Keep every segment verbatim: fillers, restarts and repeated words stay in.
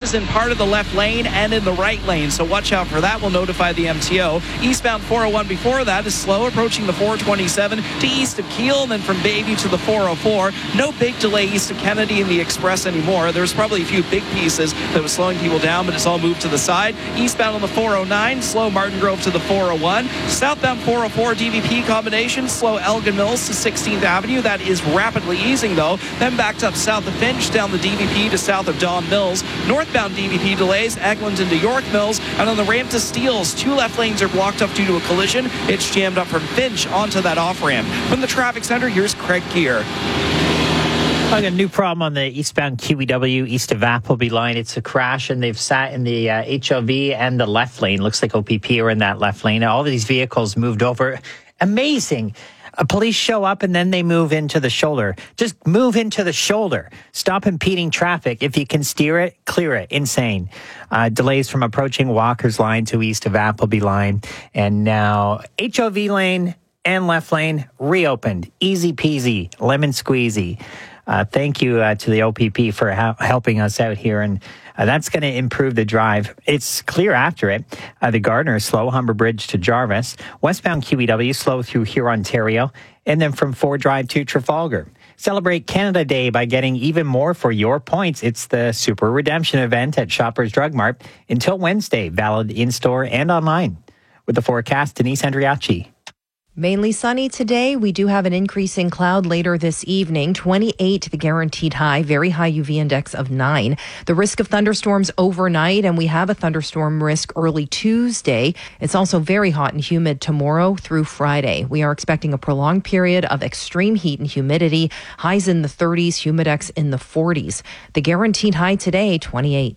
cars in part of the left lane and in the right lane, so watch out for that. We'll notify the M T O. Eastbound four oh one before that is slow, approaching the four twenty-seven to east of Kiel, and then from Bayview to the four oh four. No big delay east of Kennedy in the Express anymore. There's probably a few big pieces that was slowing people down, but it's all moved to the side. Eastbound on the four oh nine, slow Martin Grove to the four oh one. Southbound four oh four D V P combination, slow Elgin Mills to sixteenth Avenue. That is rapidly easing, though. Then backed up south of Finch, down the D V P to south of Don Mills. Northbound D V P delays, Eglinton to York Mills. And on the ramp to Steeles, two left lanes are blocked up due to a collision. It's jammed up from Finch onto that off-ramp. From the traffic center, here's Craig Keir. I got a new problem on the eastbound Q E W east of Appleby line. It's a crash, and they've sat in the uh, H O V and the left lane. Looks like O P P are in that left lane. All of these vehicles moved over. Amazing. Uh, police show up and then they move into the shoulder. Just move into the shoulder. Stop impeding traffic. If you can steer it, clear it. Insane. Uh, delays from approaching Walker's line to east of Appleby line. And now H O V lane and left lane reopened. Easy peasy. Lemon squeezy. Uh, thank you uh, to the O P P for ha- helping us out here, and uh, that's going to improve the drive. It's clear after it. Uh, the Gardner is slow, Humber Bridge to Jarvis. Westbound Q E W slow through Huron, Ontario, and then from Ford Drive to Trafalgar. Celebrate Canada Day by getting even more for your points. It's the Super Redemption event at Shoppers Drug Mart until Wednesday, valid in-store and online. With the forecast, Denise Andriachi. Mainly sunny today. We do have an increasing cloud later this evening. twenty-eight the guaranteed high, very high U V index of nine. The risk of thunderstorms overnight, and we have a thunderstorm risk early Tuesday. It's also very hot and humid tomorrow through Friday. We are expecting a prolonged period of extreme heat and humidity. Highs in the thirties, humidex in the forties. The guaranteed high today, twenty-eight.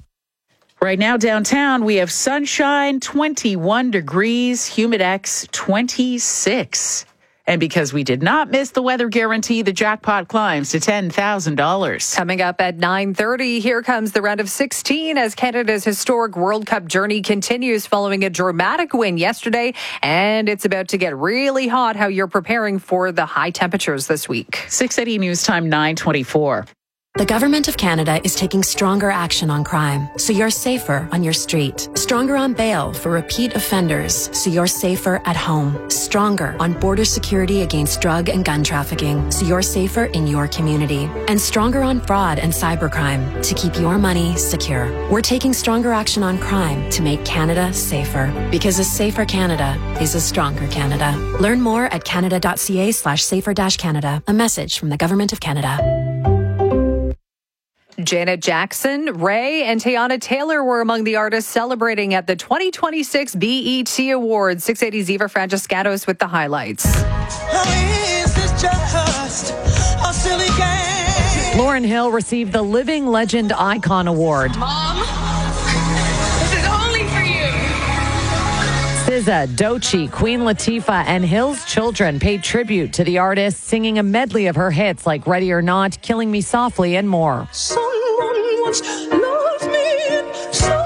Right now downtown, we have sunshine, twenty-one degrees, humidex twenty-six. And because we did not miss the weather guarantee, the jackpot climbs to ten thousand dollars. Coming up at nine thirty, here comes the round of sixteen as Canada's historic World Cup journey continues following a dramatic win yesterday. And it's about to get really hot. How you're preparing for the high temperatures this week. six eighty News Time, nine twenty-four. The Government of Canada is taking stronger action on crime, so you're safer on your street. Stronger on bail for repeat offenders, so you're safer at home. Stronger on border security against drug and gun trafficking, so you're safer in your community. And stronger on fraud and cybercrime, to keep your money secure. We're taking stronger action on crime to make Canada safer. Because a safer Canada is a stronger Canada. Learn more at canada.ca slash safer dash Canada. A message from the Government of Canada. Janet Jackson, Ray, and Teyana Taylor were among the artists celebrating at the twenty twenty-six B E T Awards. six eighty Ziva Francescatos with the highlights. Oh, is this just a silly game? Lauryn Hill received the Living Legend Icon Award. Mom, this is only for you. S Z A, Doechii, Queen Latifah, and Hill's children paid tribute to the artist, singing a medley of her hits like Ready or Not, Killing Me Softly, and more. Someone once loved me so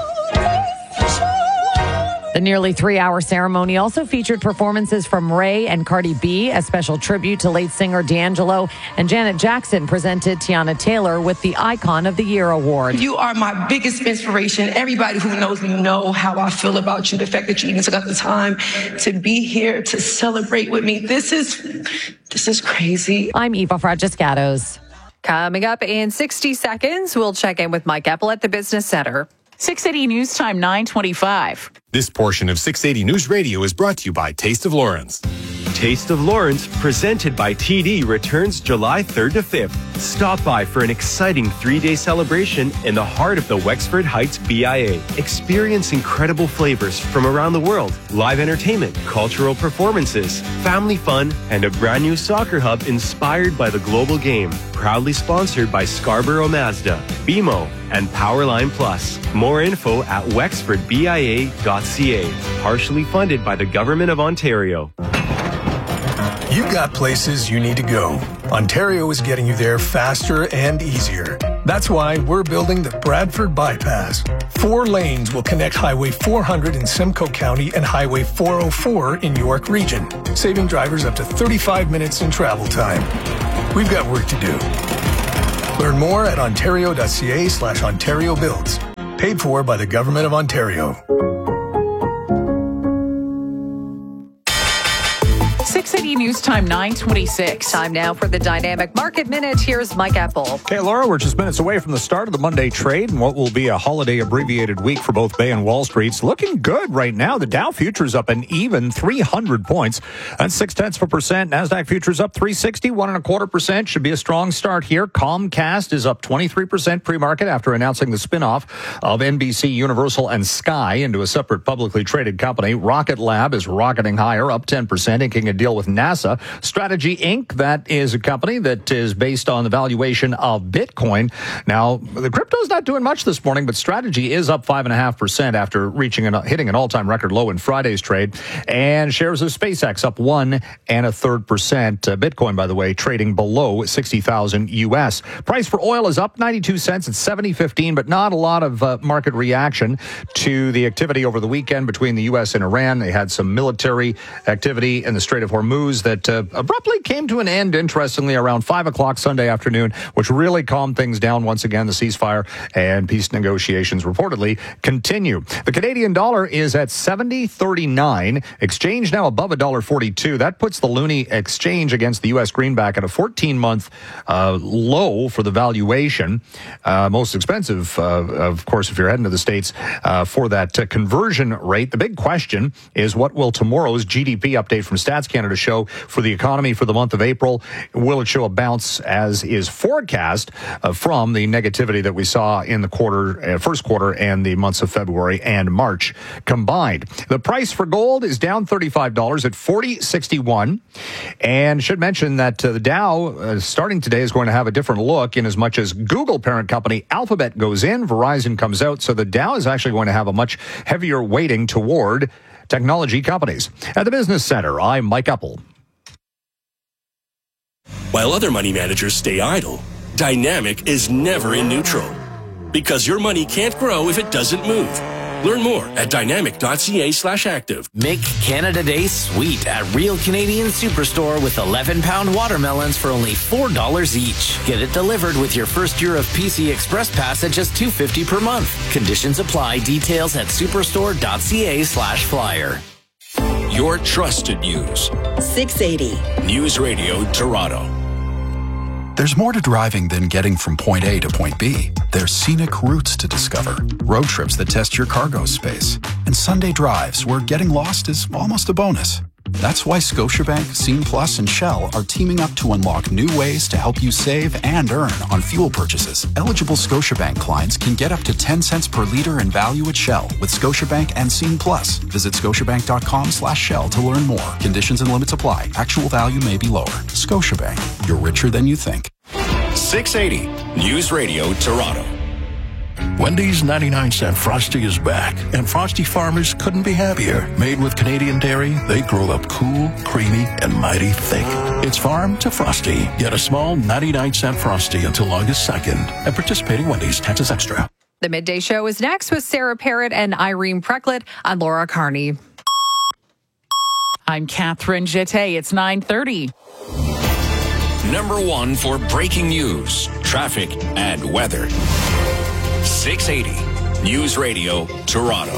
The nearly three-hour ceremony also featured performances from Ray and Cardi B, a special tribute to late singer D'Angelo, and Janet Jackson presented Teyana Taylor with the Icon of the Year award. You are my biggest inspiration. Everybody who knows me know how I feel about you. The fact that you even took out the time to be here to celebrate with me. This is, this is crazy. I'm Eva Francescatos. Coming up in sixty seconds, we'll check in with Mike Epple at the Business Center. six eighty News Time, nine twenty-five. This portion of six eighty News Radio is brought to you by Taste of Lawrence. Taste of Lawrence, presented by T D, returns July third to fifth. Stop by for an exciting three-day celebration in the heart of the Wexford Heights B I A. Experience incredible flavors from around the world, live entertainment, cultural performances, family fun, and a brand new soccer hub inspired by the global game. Proudly sponsored by Scarborough Mazda, B M O, and Powerline Plus. More info at wexford b i a dot c a. Partially funded by the Government of Ontario. You've got places you need to go. Ontario is getting you there faster and easier. That's why we're building the Bradford Bypass. Four lanes will connect Highway four hundred in Simcoe County and Highway four oh four in York Region, saving drivers up to thirty-five minutes in travel time. We've got work to do. Learn more at ontario.ca slash Ontario Builds. Paid for by the Government of Ontario. six eighty News Time, nine twenty-six. Time now for the Dynamic Market Minute. Here's Mike Apple. Okay, Laura, we're just minutes away from the start of the Monday trade and what will be a holiday abbreviated week for both Bay and Wall Streets. Looking good right now. The Dow futures up an even three hundred points. That's six tenths of a percent. NASDAQ futures up three sixty, one and a quarter percent. Should be a strong start here. Comcast is up twenty-three percent pre-market after announcing the spinoff of N B C, Universal, and Sky into a separate publicly traded company. Rocket Lab is rocketing higher, up ten percent, inking a deal with NASA. Strategy Incorporated, that is a company that is based on the valuation of Bitcoin. Now, the crypto's not doing much this morning, but Strategy is up five point five percent after reaching an, hitting an all-time record low in Friday's trade. And shares of SpaceX up one and a third percent. Uh, Bitcoin, by the way, trading below sixty thousand U S. Price for oil is up ninety-two cents at seventy fifteen, but not a lot of uh, market reaction to the activity over the weekend between the U S and Iran. They had some military activity in the Strait of Hormuz that uh, abruptly came to an end, interestingly, around five o'clock Sunday afternoon, which really calmed things down once again. The ceasefire and peace negotiations reportedly continue. The Canadian dollar is at seventy thirty-nine. Exchange now above one dollar forty-two. That puts the loonie exchange against the U S greenback at a fourteen-month uh, low for the valuation. Uh, most expensive, uh, of course, if you're heading to the States uh, for that uh, conversion rate. The big question is, what will tomorrow's G D P update from Stats Canada show for the economy for the month of April? Will it show a bounce, as is forecast, uh, from the negativity that we saw in the quarter, uh, first quarter and the months of February and March combined? The price for gold is down thirty-five dollars at forty sixty-one. And should mention that uh, the Dow, uh, starting today, is going to have a different look in as much as Google parent company Alphabet goes in, Verizon comes out. So the Dow is actually going to have a much heavier weighting toward technology companies. At the Business Center, I'm Mike Apple. While other money managers stay idle, Dynamic is never in neutral. Because your money can't grow if it doesn't move. Learn more at dynamic.ca slash active. Make Canada Day sweet at Real Canadian Superstore with eleven pound watermelons for only four dollars each. Get it delivered with your first year of P C Express Pass at just two dollars and fifty cents per month. Conditions apply. Details at superstore.ca slash flyer. Your trusted news. six eighty. News Radio Toronto. There's more to driving than getting from point A to point B. There's scenic routes to discover, road trips that test your cargo space, and Sunday drives where getting lost is almost a bonus. That's why Scotiabank, Scene Plus, and Shell are teaming up to unlock new ways to help you save and earn on fuel purchases. Eligible Scotiabank clients can get up to ten cents per liter in value at Shell with Scotiabank and Scene Plus. Visit scotiabank.com slash Shell to learn more. Conditions and limits apply. Actual value may be lower. Scotiabank. You're richer than you think. six eighty News Radio Toronto. Wendy's ninety-nine cent Frosty is back, and Frosty farmers couldn't be happier. Made with Canadian dairy, they grow up cool, creamy, and mighty thick. It's farm to Frosty. Get a small ninety-nine cent Frosty until August second at participating Wendy's. Taxes extra. The Midday Show is next with Sarah Parrott and Irene Precklett. I'm Laura Carney. I'm Catherine Jeté. It's nine thirty. Number one for breaking news, traffic, and weather. six eighty News Radio Toronto.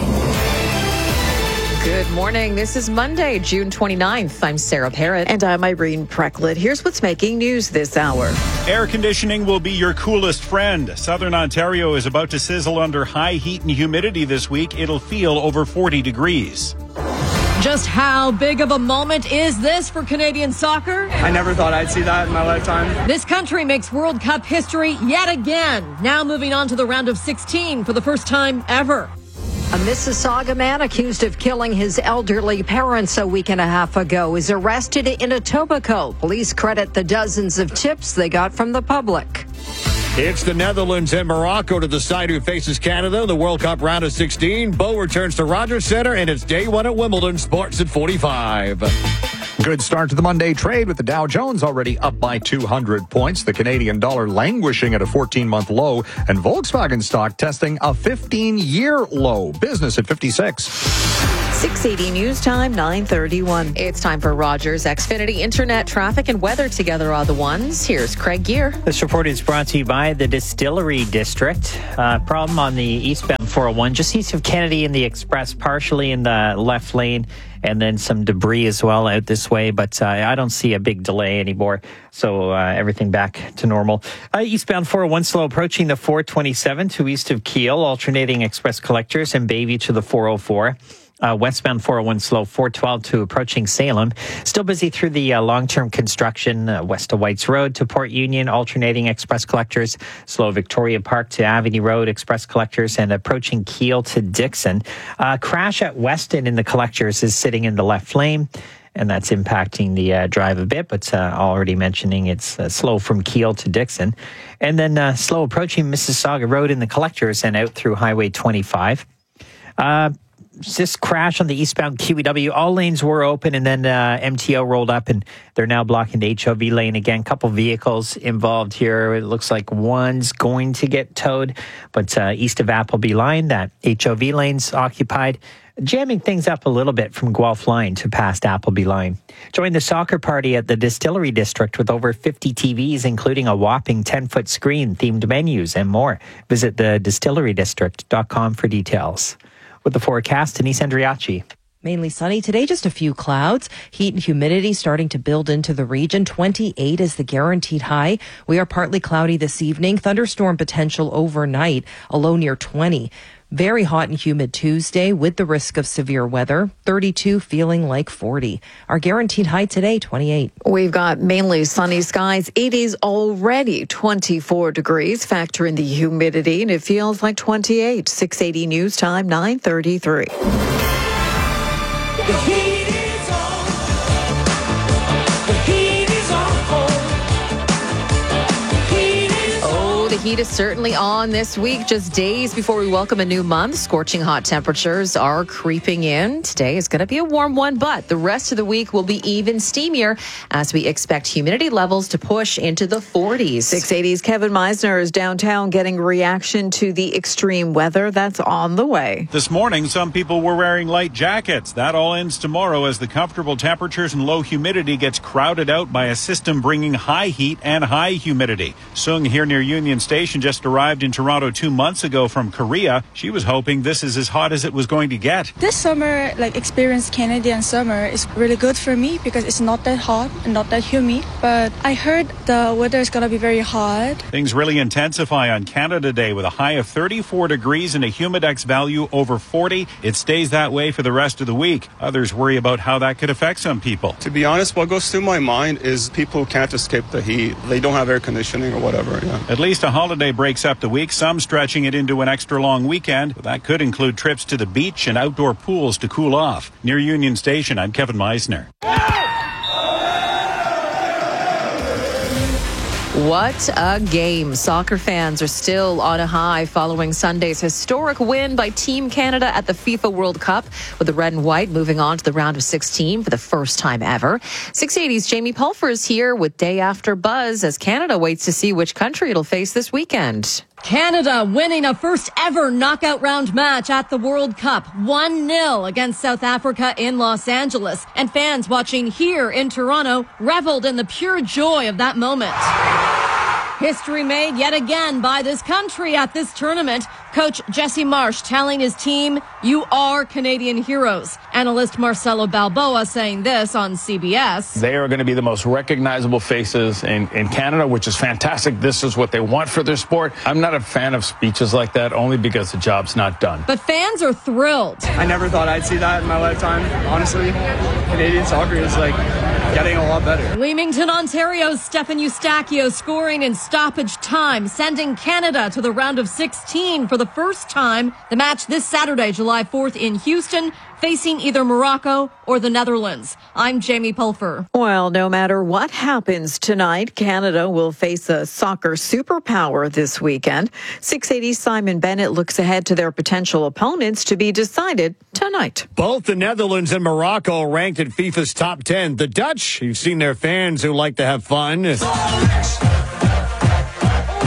Good morning. This is Monday, June twenty-ninth. I'm Sarah Parrott. And I'm Irene Precklett. Here's what's making news this hour. Air conditioning will be your coolest friend. Southern Ontario is about to sizzle under high heat and humidity this week. It'll feel over forty degrees. Just how big of a moment is this for Canadian soccer? I never thought I'd see that in my lifetime. This country makes World Cup history yet again. Now moving on to the round of sixteen for the first time ever. A Mississauga man accused of killing his elderly parents a week and a half ago is arrested in Etobicoke. Police credit the dozens of tips they got from the public. It's the Netherlands and Morocco to decide who faces Canada in the World Cup round of sixteen. Bo returns to Rogers Centre, and it's day one at Wimbledon. Sports at forty-five. Good start to the Monday trade with the Dow Jones already up by two hundred points. The Canadian dollar languishing at a fourteen-month low, and Volkswagen stock testing a fifteen-year low. Business at fifty-six. six eighty News Time, nine thirty-one. It's time for Rogers Xfinity. Internet, traffic, and weather together are the ones. Here's Craig Gear. This report is brought to you by the Distillery District. Uh, problem on the eastbound four oh one, just east of Kennedy in the Express, partially in the left lane, and then some debris as well out this way. But uh, I don't see a big delay anymore, so uh, everything back to normal. Uh, eastbound four oh one slow approaching the four twenty-seven to east of Kiel, alternating express collectors and Bayview to the four oh four. Uh, westbound four oh one slow, four twelve to approaching Salem. Still busy through the uh, long-term construction uh, west of Whites Road to Port Union, alternating express collectors. Slow Victoria Park to Avenue Road, express collectors, and approaching Kiel to Dixon. Uh, crash at Weston in the collectors is sitting in the left lane, and that's impacting the uh, drive a bit, but uh, already mentioning it's uh, slow from Kiel to Dixon. And then uh, slow approaching Mississauga Road in the collectors and out through Highway twenty-five. Uh, This crash on the eastbound Q E W, all lanes were open, and then uh, M T O rolled up, and they're now blocking the H O V lane again. Couple vehicles involved here. It looks like one's going to get towed, but uh, east of Appleby Line, that H O V lane's occupied, jamming things up a little bit from Guelph Line to past Appleby Line. Join the soccer party at the Distillery District with over fifty T Vs, including a whopping ten-foot screen, themed menus, and more. Visit the distillery district dot com for details. With the forecast, Denise Andriachi. Mainly sunny today, just a few clouds. Heat and humidity starting to build into the region. twenty-eight is the guaranteed high. We are partly cloudy this evening. Thunderstorm potential overnight, a low near twenty. Very hot and humid Tuesday with the risk of severe weather. thirty-two feeling like forty. Our guaranteed high today, twenty-eight. We've got mainly sunny skies, eighties already, twenty-four degrees. Factor in the humidity, and it feels like twenty-eight. six eighty News Time, nine thirty-three. The heat is on. The heat is on. The heat is on. Oh, the heat is certainly on this week. Just days before we welcome a new month, scorching hot temperatures are creeping in. Today is going to be a warm one, but the rest of the week will be even steamier as we expect humidity levels to push into the forties. six eighty's Kevin Meisner is downtown getting reaction to the extreme weather that's on the way. This morning, some people were wearing light jackets. That all ends tomorrow as the comfortable temperatures and low humidity gets crowded out by a system bringing high heat and high humidity. Sung here near Union Station just arrived in Toronto two months ago from Korea. She was hoping this is as hot as it was going to get. This summer, like experience Canadian summer is really good for me because it's not that hot and not that humid. But I heard the weather is going to be very hot. Things really intensify on Canada Day with a high of thirty-four degrees and a humidex value over forty. It stays that way for the rest of the week. Others worry about how that could affect some people. To be honest, what goes through my mind is people who can't escape the heat. They don't have air conditioning or whatever. Yeah. At least a holiday breaks up the week, some stretching it into an extra long weekend. That could include trips to the beach and outdoor pools to cool off. Near Union Station, I'm Kevin Meisner. What a game. Soccer fans are still on a high following Sunday's historic win by Team Canada at the FIFA World Cup, with the red and white moving on to the round of sixteen for the first time ever. six eighty's Jamie Pulfer is here with Day After Buzz as Canada waits to see which country it'll face this weekend. Canada winning a first ever knockout round match at the World Cup, one nil against South Africa in Los Angeles. And fans watching here in Toronto reveled in the pure joy of that moment. History made yet again by this country at this tournament. Coach Jesse Marsh telling his team, "You are Canadian heroes." Analyst Marcelo Balboa saying this on C B S. They are going to be the most recognizable faces in, in Canada, which is fantastic. This is what they want for their sport. I'm not a fan of speeches like that, only because the job's not done. But fans are thrilled. I never thought I'd see that in my lifetime. Honestly, Canadian soccer is like getting a lot better. Leamington, Ontario's Stefan Eustachio scoring in stoppage time, sending Canada to the round of sixteen for the first time. The match this Saturday, July fourth in Houston, facing either Morocco or the Netherlands. I'm Jamie Pulfer. Well, no matter what happens tonight, Canada will face a soccer superpower this weekend. six eighty's Simon Bennett looks ahead to their potential opponents to be decided tonight. Both the Netherlands and Morocco ranked in FIFA's top ten. The Dutch, you've seen their fans who like to have fun. Well,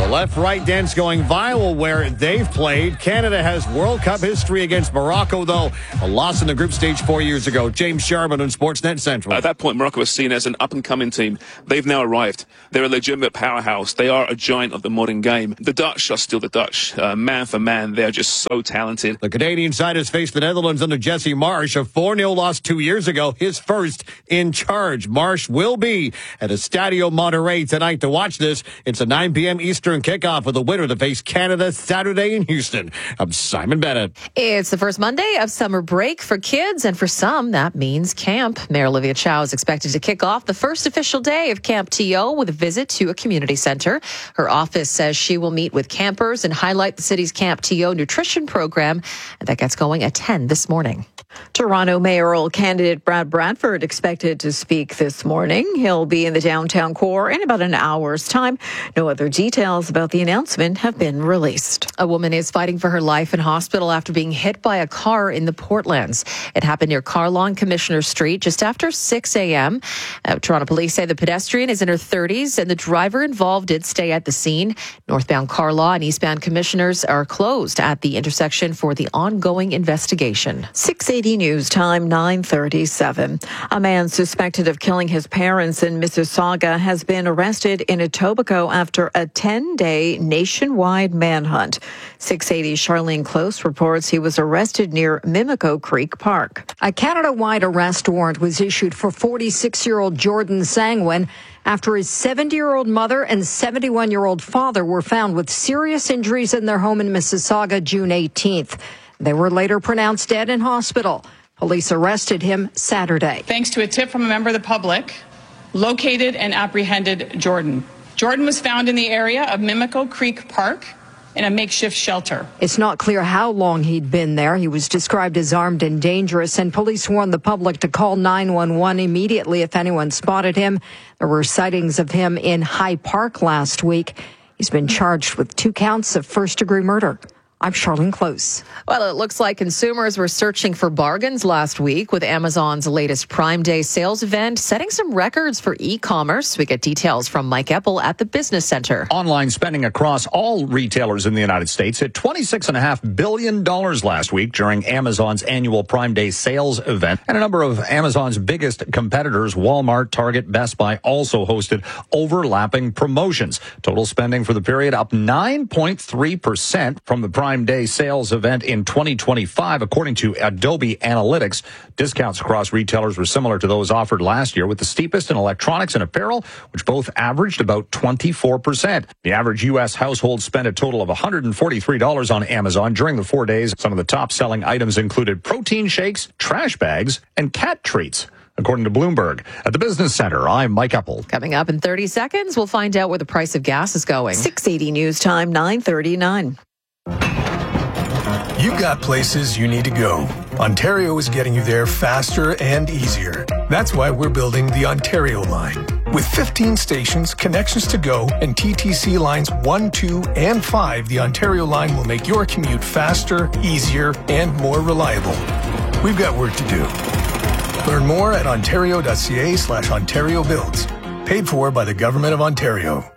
left-right dance going viral where they've played. Canada has World Cup history against Morocco, though. A loss in the group stage four years ago. James Sharman on Sportsnet Central. At that point, Morocco was seen as an up-and-coming team. They've now arrived. They're a legitimate powerhouse. They are a giant of the modern game. The Dutch are still the Dutch. Uh, man for man, they're just so talented. The Canadian side has faced the Netherlands under Jesse Marsh. A four nil loss two years ago. His first in charge. Marsh will be at Estadio Monterrey tonight to watch this. It's a nine p.m. Eastern kickoff with the winner to face Canada Saturday in Houston. I'm Simon Bennett. It's the first Monday of summer break for kids, and for some, that means camp. Mayor Olivia Chow is expected to kick off the first official day of Camp T O with a visit to a community center. Her office says she will meet with campers and highlight the city's Camp T O nutrition program that gets going at ten this morning. Toronto mayoral candidate Brad Bradford expected to speak this morning. He'll be in the downtown core in about an hour's time. No other details about the announcement have been released. A woman is fighting for her life in hospital after being hit by a car in the Portlands. It happened near Carlaw Commissioner Street just after six a.m. Uh, Toronto police say the pedestrian is in her thirties and the driver involved did stay at the scene. Northbound Carlaw and eastbound Commissioners are closed at the intersection for the ongoing investigation. six eighty News Time, nine thirty-seven. A man suspected of killing his parents in Mississauga has been arrested in Etobicoke after a ten-day nationwide manhunt. six eighty Charlene Close reports he was arrested near Mimico Creek Park. A Canada-wide arrest warrant was issued for forty-six-year-old Jordan Sangwin after his seventy-year-old mother and seventy-one-year-old father were found with serious injuries in their home in Mississauga June eighteenth. They were later pronounced dead in hospital. Police arrested him Saturday. Thanks to a tip from a member of the public, located and apprehended Jordan. Jordan was found in the area of Mimico Creek Park in a makeshift shelter. It's not clear how long he'd been there. He was described as armed and dangerous, and police warned the public to call nine one one immediately if anyone spotted him. There were sightings of him in High Park last week. He's been charged with two counts of first-degree murder. I'm Charlene Close. Well, it looks like consumers were searching for bargains last week with Amazon's latest Prime Day sales event, setting some records for e-commerce. We get details from Mike Eppel at the Business Center. Online spending across all retailers in the United States hit twenty-six point five billion dollars last week during Amazon's annual Prime Day sales event. And a number of Amazon's biggest competitors, Walmart, Target, Best Buy, also hosted overlapping promotions. Total spending for the period up nine point three percent from the Prime Prime Day sales event in twenty twenty-five, according to Adobe Analytics. Discounts across retailers were similar to those offered last year, with the steepest in electronics and apparel, which both averaged about twenty-four percent. The average U S household spent a total of one hundred forty-three dollars on Amazon during the four days. Some of the top-selling items included protein shakes, trash bags, and cat treats, according to Bloomberg. At the Business Center, I'm Mike Eppel. Coming up in thirty seconds, we'll find out where the price of gas is going. six eighty News Time, nine thirty-nine. You've got places you need to go. Ontario is getting you there faster and easier. That's why we're building the Ontario line. With fifteen stations, connections to go, and T T C lines one, two, and five, the Ontario line will make your commute faster, easier, and more reliable. We've got work to do. Learn more at ontario.ca slash Ontario Builds. Paid for by the Government of Ontario.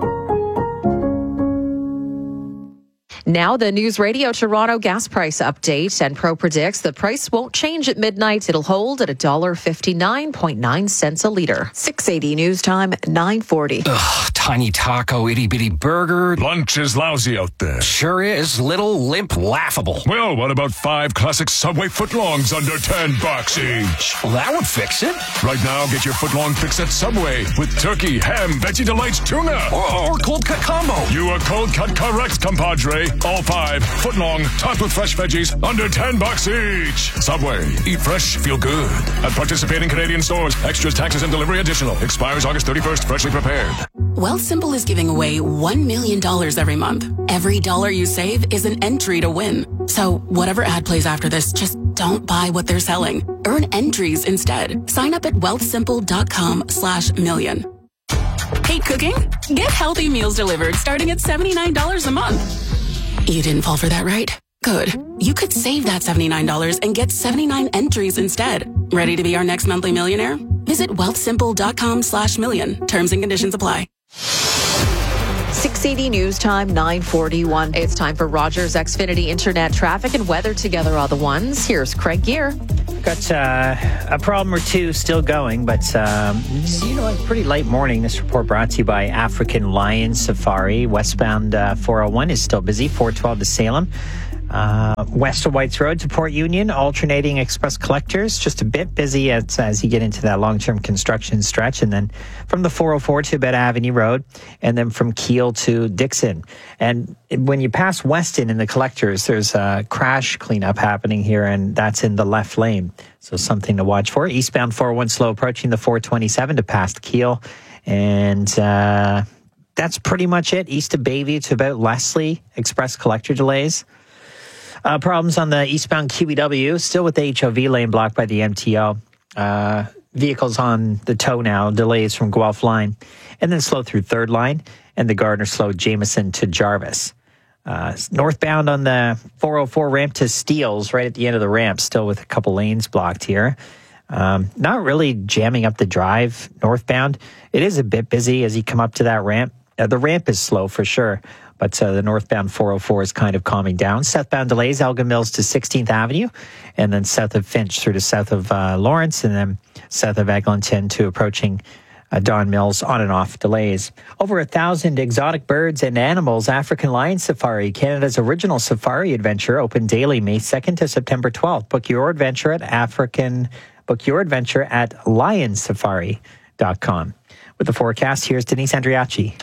Now the News Radio Toronto gas price update, and Pro predicts the price won't change at midnight. It'll hold at one dollar fifty-nine point nine cents a litre. six eighty News Time, nine forty. Ugh, tiny taco, itty bitty burger. Lunch is lousy out there. Sure is. Little, limp, laughable. Well, what about five classic Subway footlongs under ten bucks each? Well, that would fix it. Right now, get your footlong fix at Subway with turkey, ham, veggie delights, tuna. Or, or cold cut combo. You are cold cut correct, compadre. All five, footlong, topped with fresh veggies, under ten bucks each. Subway, eat fresh, feel good. At participating Canadian stores, extras, taxes, and delivery additional. Expires August thirty-first, freshly prepared. Wealthsimple is giving away one million dollars every month. Every dollar you save is an entry to win. So whatever ad plays after this, just don't buy what they're selling. Earn entries instead. Sign up at wealthsimple.com slash million. Hate cooking? Get healthy meals delivered starting at seventy-nine dollars a month. You didn't fall for that, right? Good. You could save that seventy-nine dollars and get seventy-nine entries instead. Ready to be our next monthly millionaire? Visit wealthsimple.com slash million. Terms and conditions apply. six eighty News Time, nine forty-one. It's time for Rogers Xfinity Internet traffic and weather together all the ones. Here's Craig Gear. Got uh, a problem or two still going, but um, you know, a pretty late morning. This report brought to you by African Lion Safari. Westbound uh, four oh one is still busy, four twelve to Salem. Uh, west of Whites Road to Port Union, alternating express collectors, just a bit busy as, as you get into that long-term construction stretch. And then from the four oh four to Bed Avenue Road, and then from Kiel to Dixon. And when you pass Weston in the collectors, there's a crash cleanup happening here, and that's in the left lane. So something to watch for. Eastbound four oh one slow approaching the four twenty-seven to past Kiel. And uh, that's pretty much it. East of Bayview to about Leslie, express collector delays. Uh, problems on the eastbound Q E W, still with the H O V lane blocked by the M T O. Uh, vehicles on the tow now, delays from Guelph line. And then slow through third line, and the Gardner slow Jameson to Jarvis. Uh, northbound on the four oh four ramp to Steeles, right at the end of the ramp, still with a couple lanes blocked here. Um, not really jamming up the drive northbound. It is a bit busy as you come up to that ramp. Uh, the ramp is slow for sure. But uh, the northbound four oh four is kind of calming down. Southbound delays, Elgin Mills to sixteenth Avenue, and then south of Finch through to south of uh, Lawrence, and then south of Eglinton to approaching uh, Don Mills, on and off delays. Over a thousand exotic birds and animals, African Lion Safari, Canada's original safari adventure, open daily May second to September twelfth. Book your adventure at African, book your adventure at lion safari dot com. With the forecast, here's Denise Andriachi.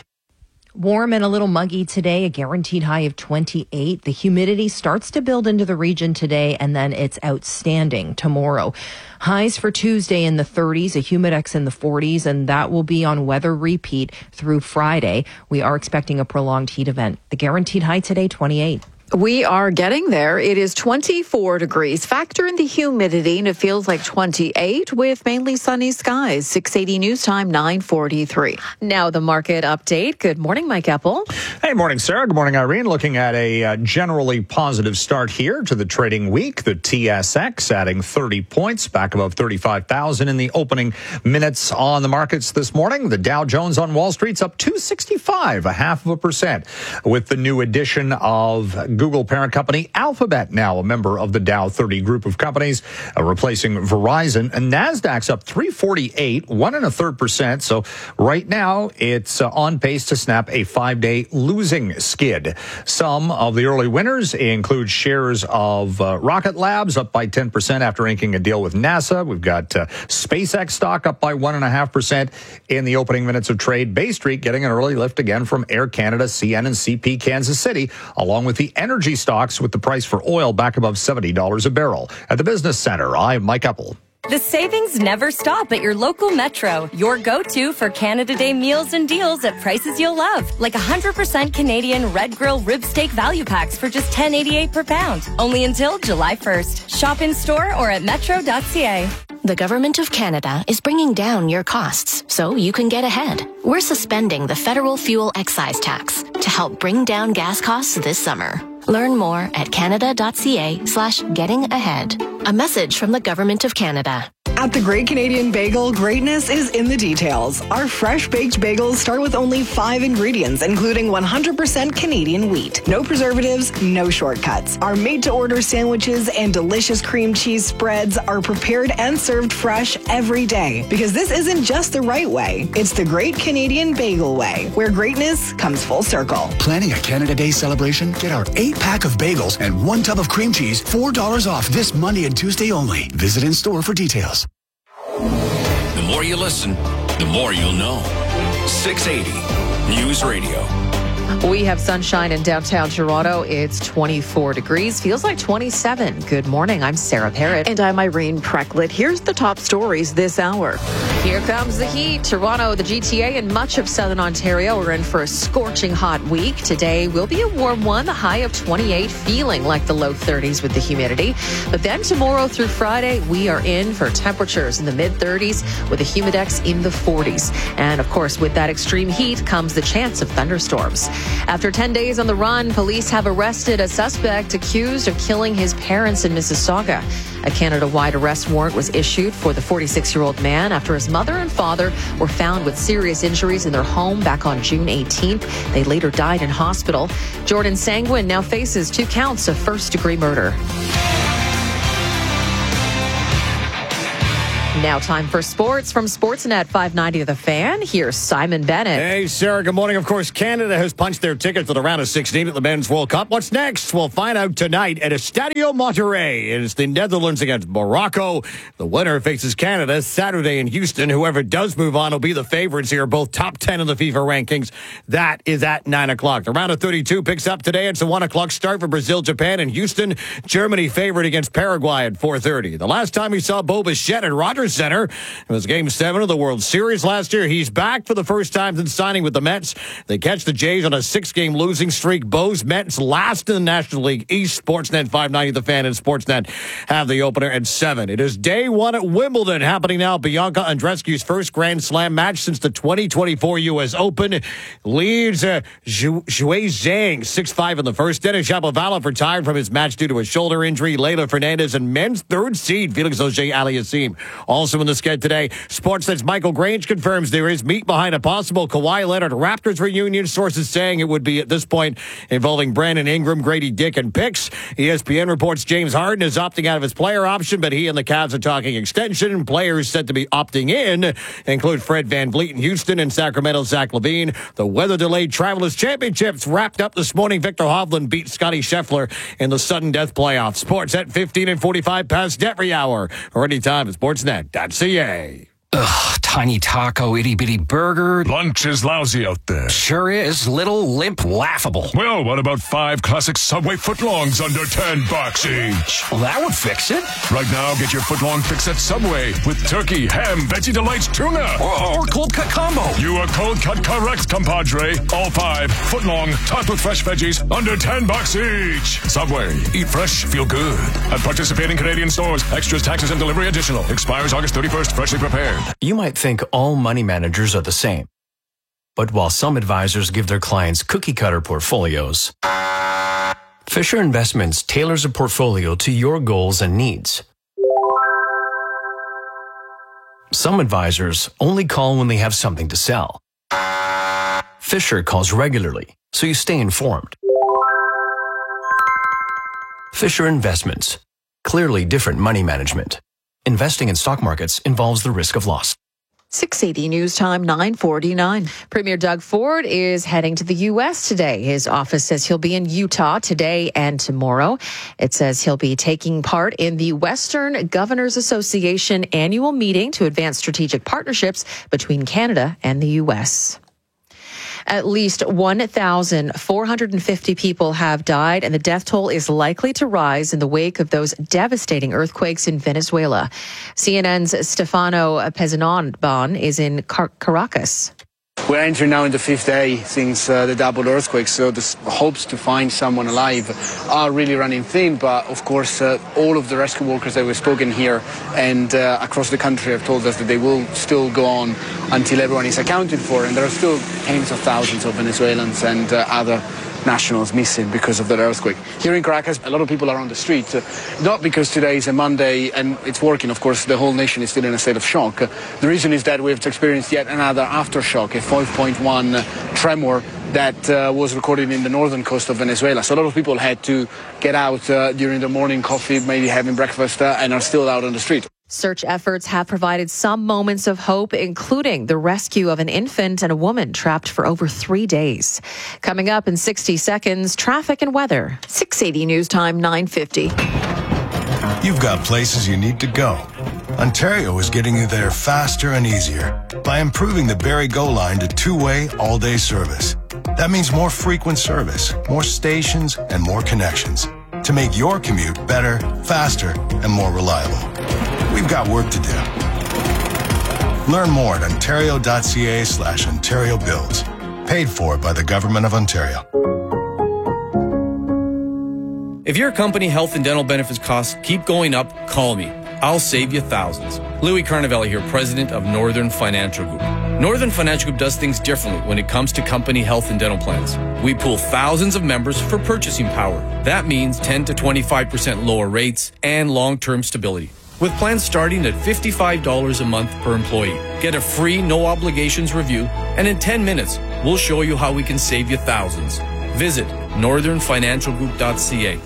Warm and a little muggy today, a guaranteed high of twenty-eight. The humidity starts to build into the region today, and then it's outstanding tomorrow. Highs for Tuesday in the thirties, a humidex in the forties, and that will be on weather repeat through Friday. We are expecting a prolonged heat event. The guaranteed high today, twenty-eight. We are getting there. It is twenty-four degrees. Factor in the humidity, and it feels like twenty-eight with mainly sunny skies. six eighty News Time, nine forty-three. Now the market update. Good morning, Mike Epple. Hey, morning, Sarah. Good morning, Irene. Looking at a uh, generally positive start here to the trading week. The T S X adding thirty points, back above thirty-five thousand in the opening minutes on the markets this morning. The Dow Jones on Wall Street's up two sixty-five, a half of a percent, with the new addition of Google parent company Alphabet, now a member of the Dow thirty group of companies, uh, replacing Verizon. And NASDAQ's up three forty-eight, one and a third percent. So right now it's uh, on pace to snap a five-day losing skid. Some of the early winners include shares of uh, Rocket Labs up by ten percent after inking a deal with NASA. We've got uh, SpaceX stock up by one and a half percent in the opening minutes of trade. Bay Street getting an early lift again from Air Canada, C N, and C P Kansas City, along with the energy stocks with the price for oil back above seventy dollars a barrel. At the Business Center, I'm Mike Epple. The savings never stop at your local Metro, your go-to for Canada Day meals and deals at prices you'll love, like one hundred percent Canadian Red Grill rib steak value packs for just ten eighty-eight per pound. Only until July first. Shop in store or at metro dot c a. The Government of Canada is bringing down your costs so you can get ahead. We're suspending the federal fuel excise tax to help bring down gas costs this summer. Learn more at canada dot c a slash getting ahead. A message from the Government of Canada. At the Great Canadian Bagel, greatness is in the details. Our fresh baked bagels start with only five ingredients, including one hundred percent Canadian wheat. No preservatives, no shortcuts. Our made-to-order sandwiches and delicious cream cheese spreads are prepared and served fresh every day. Because this isn't just the right way, it's the Great Canadian Bagel way, where greatness comes full circle. Planning a Canada Day celebration? Get our eight-pack of bagels and one tub of cream cheese, four dollars off this Monday and Tuesday only. Visit in-store for details. The more you listen, the more you'll know. six eighty News Radio. We have sunshine in downtown Toronto. It's twenty-four degrees. Feels like twenty-seven. Good morning. I'm Sarah Parrott. And I'm Irene Precklett. Here's the top stories this hour. Here comes the heat. Toronto, the G T A, and much of southern Ontario are in for a scorching hot week. Today will be a warm one, the high of twenty-eight, feeling like the low thirties with the humidity. But then tomorrow through Friday, we are in for temperatures in the mid-thirties with a humidex in the forties. And of course, with that extreme heat comes the chance of thunderstorms. After ten days on the run, police have arrested a suspect accused of killing his parents in Mississauga. A Canada-wide arrest warrant was issued for the forty-six-year-old man after his mother and father were found with serious injuries in their home back on June eighteenth. They later died in hospital. Jordan Sangwin now faces two counts of first-degree murder. Now time for sports from Sportsnet five ninety The Fan. Here's Simon Bennett. Hey, Sarah. Good morning. Of course, Canada has punched their ticket for the round of sixteen at the Men's World Cup. What's next? We'll find out tonight at Estadio Monterrey. It's the Netherlands against Morocco. The winner faces Canada Saturday in Houston. Whoever does move on will be the favorites here, both top ten in the FIFA rankings. That is at nine o'clock. The round of thirty-two picks up today. It's a one o'clock start for Brazil, Japan, and Houston. Germany favored against Paraguay at four thirty. The last time we saw Bo Bichette at Rogers Center, it was Game seven of the World Series last year. He's back for the first time since signing with the Mets. They catch the Jays on a six-game losing streak. Bo's Mets last in the National League East. Sportsnet five ninety The Fan and Sportsnet have the opener at seven. It is day one at Wimbledon happening now. Bianca Andreescu's first Grand Slam match since the twenty twenty-four U S Open. Leads uh, Zhu Zhang six five in the first. Denis Shapovalov retired from his match due to a shoulder injury. Leylah Fernandez and men's third seed Felix Auger-Aliassime also in the sked today. Sportsnet's Michael Grange confirms there is meat behind a possible Kawhi Leonard Raptors reunion. Sources saying it would be at this point involving Brandon Ingram, Grady Dick, and picks. E S P N reports James Harden is opting out of his player option, but he and the Cavs are talking extension. Players said to be opting in include Fred VanVleet in Houston and Sacramento Zach LaVine. The weather-delayed Travelers Championships wrapped up this morning. Victor Hovland beat Scotty Scheffler in the sudden death playoff. Sports at fifteen and forty-five past every hour or anytime at sportsnet dot c a. Ugh, tiny taco, itty-bitty burger. Lunch is lousy out there. Sure is. Little, limp, laughable. Well, what about five classic Subway footlongs under ten bucks each? Well, that would fix it. Right now, get your footlong fix at Subway with turkey, ham, veggie delights, tuna. Or, or cold cut combo. You are cold cut correct, compadre. All five footlong topped with fresh veggies under ten bucks each. Subway. Eat fresh, feel good. At participating Canadian stores. Extras, taxes, and delivery additional. Expires August thirty-first. Freshly prepared. You might think all money managers are the same. But while some advisors give their clients cookie-cutter portfolios, Fisher Investments tailors a portfolio to your goals and needs. Some advisors only call when they have something to sell. Fisher calls regularly, so you stay informed. Fisher Investments. Clearly different money management. Investing in stock markets involves the risk of loss. six eighty News Time, nine forty-nine. Premier Doug Ford is heading to the U S today. His office says he'll be in Utah today and tomorrow. It says he'll be taking part in the Western Governors Association annual meeting to advance strategic partnerships between Canada and the U S. At least one thousand four hundred fifty people have died, and the death toll is likely to rise in the wake of those devastating earthquakes in Venezuela. C N N's Stefano Pezzanban is in Car- Caracas. We're entering now in the fifth day since uh, the double earthquake, so the hopes to find someone alive are really running thin. But of course, uh, all of the rescue workers that we've spoken here and uh, across the country have told us that they will still go on until everyone is accounted for. And there are still tens of thousands of Venezuelans and uh, other nationals missing because of that earthquake. Here in Caracas, a lot of people are on the street, uh, not because today is a Monday and it's working. Of course, the whole nation is still in a state of shock. Uh, the reason is that we've experienced yet another aftershock, a five point one uh, tremor that uh, was recorded in the northern coast of Venezuela. So a lot of people had to get out uh, during the morning coffee, maybe having breakfast, uh, and are still out on the street. Search efforts have provided some moments of hope, including the rescue of an infant and a woman trapped for over three days. Coming up in sixty seconds, traffic and weather. six eighty News Time, nine fifty. You've got places you need to go. Ontario is getting you there faster and easier by improving the Barrie Go line to two-way all-day service. That means more frequent service, more stations, and more connections to make your commute better, faster, and more reliable. We've got work to do. Learn more at ontario.ca slash Ontario Builds. Paid for by the Government of Ontario. If your company health and dental benefits costs keep going up, call me. I'll save you thousands. Louis Carnavelli here, president of Northern Financial Group. Northern Financial Group does things differently when it comes to company health and dental plans. We pool thousands of members for purchasing power. That means ten to twenty-five percent lower rates and long-term stability. With plans starting at fifty-five dollars a month per employee. Get a free no obligations review, and in ten minutes, we'll show you how we can save you thousands. Visit northern financial group dot c a.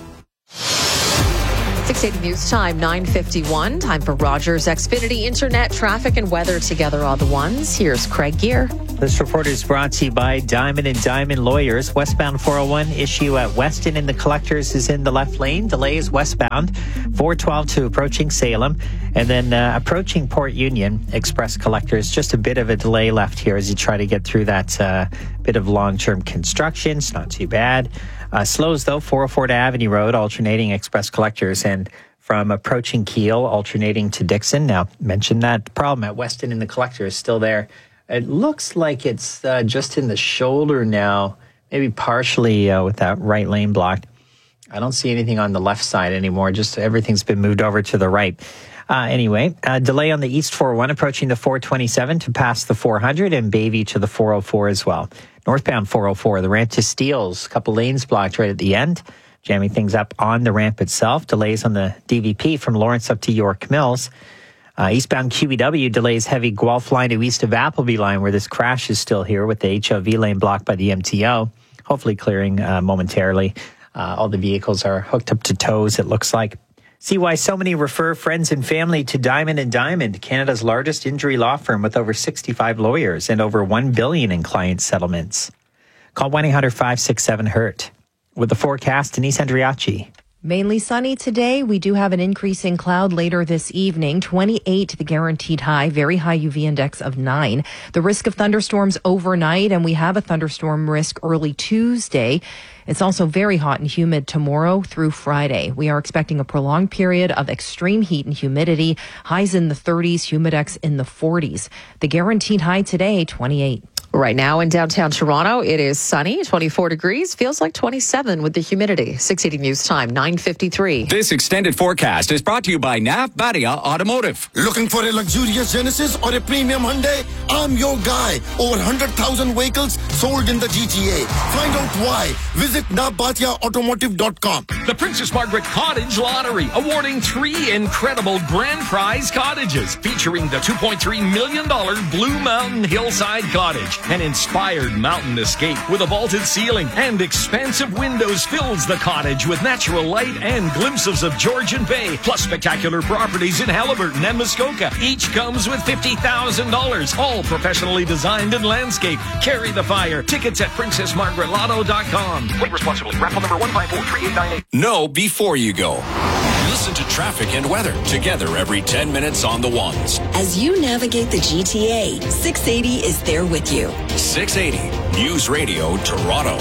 six eighty News Time, nine fifty-one. Time for Rogers Xfinity Internet traffic and weather together on the ones. Here's Craig Gear. This report is brought to you by Diamond and Diamond Lawyers. Westbound four oh one issue at Weston in the Collectors is in the left lane. Delay is westbound four twelve to approaching Salem. And then uh, approaching Port Union, Express Collectors, just a bit of a delay left here as you try to get through that uh, bit of long-term construction. It's not too bad. Uh, slows, though, four oh four to Avenue Road, alternating Express Collectors, and from approaching Kiel, alternating to Dixon. Now, mentioned that problem at Weston in the Collector is still there. It looks like it's uh, just in the shoulder now, maybe partially uh, with that right lane blocked. I don't see anything on the left side anymore. Just everything's been moved over to the right. Uh, anyway, uh, delay on the East four oh one approaching the four twenty-seven to pass the four hundred and Bayview to the four oh four as well. Northbound four oh four, the ramp to Steeles, a couple lanes blocked right at the end, jamming things up on the ramp itself. Delays on the D V P from Lawrence up to York Mills. Uh, eastbound Q E W delays heavy Guelph line to east of Appleby line, where this crash is still here with the H O V lane blocked by the M T O, hopefully clearing uh, momentarily. Uh, all the vehicles are hooked up to tows, it looks like. See why so many refer friends and family to Diamond and Diamond, Canada's largest injury law firm with over sixty-five lawyers and over one billion dollars in client settlements. Call one eight hundred five six seven hurt. With the forecast, Denise Andriachi. Mainly sunny today. We do have an increase in cloud later this evening. twenty-eight, the guaranteed high, very high U V index of nine. The risk of thunderstorms overnight, and we have a thunderstorm risk early Tuesday. It's also very hot and humid tomorrow through Friday. We are expecting a prolonged period of extreme heat and humidity. Highs in the thirties, humidex in the forties. The guaranteed high today, twenty-eight. Right now in downtown Toronto, it is sunny, twenty-four degrees, feels like twenty-seven with the humidity. six eighty News Time, nine fifty-three. This extended forecast is brought to you by Nav Badia Automotive. Looking for a luxurious Genesis or a premium Hyundai? I'm your guy. Over one hundred thousand vehicles sold in the G T A. Find out why. Visit nav badia automotive dot com. The Princess Margaret Cottage Lottery, awarding three incredible grand prize cottages, featuring the two point three million dollars Blue Mountain Hillside Cottage. An inspired mountain escape with a vaulted ceiling and expansive windows fills the cottage with natural light and glimpses of Georgian Bay, plus spectacular properties in Halliburton and Muskoka. Each comes with fifty thousand dollars, all professionally designed and landscaped. Carry the fire. Tickets at princess margaret lotto dot com. Wait responsibly. Raffle number one five four three eight nine eight. Know before you go. Listen to traffic and weather together every ten minutes on the ones. As you navigate the G T A, six eighty is there with you. six eighty News Radio Toronto.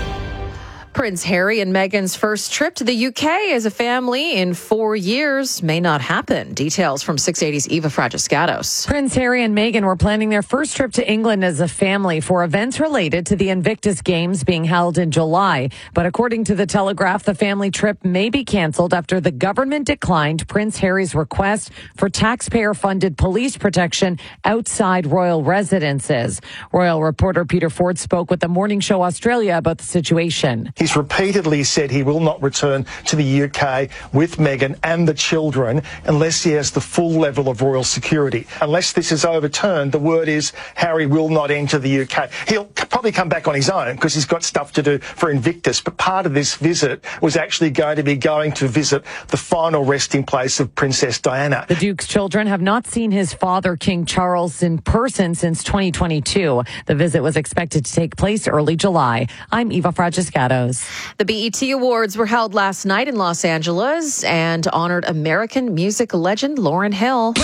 Prince Harry and Meghan's first trip to the U K as a family in four years may not happen. Details from six eighty's Eva Fragiscatos. Prince Harry and Meghan were planning their first trip to England as a family for events related to the Invictus Games being held in July. But according to the Telegraph, the family trip may be canceled after the government declined Prince Harry's request for taxpayer-funded police protection outside royal residences. Royal reporter Peter Ford spoke with the Morning Show Australia about the situation. He's repeatedly said he will not return to the U K with Meghan and the children unless he has the full level of royal security. Unless this is overturned, the word is Harry will not enter the U K. He'll probably come back on his own because he's got stuff to do for Invictus. But part of this visit was actually going to be going to visit the final resting place of Princess Diana. The Duke's children have not seen his father, King Charles, in person since twenty twenty-two. The visit was expected to take place early July. I'm Eva Fragiscatos. The B E T Awards were held last night in Los Angeles and honored American music legend Lauryn Hill.